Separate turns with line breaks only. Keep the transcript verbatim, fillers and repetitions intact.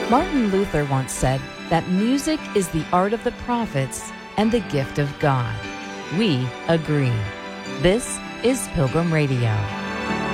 Martin Luther once said that music is the art of the prophets and the gift of God. We agree. This is Pilgrim Radio.